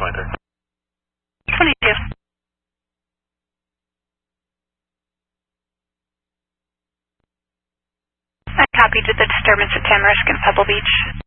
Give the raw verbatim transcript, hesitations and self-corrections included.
twenty-two. twenty-two. I copied the disturbance at Tamarisk and Pebble Beach.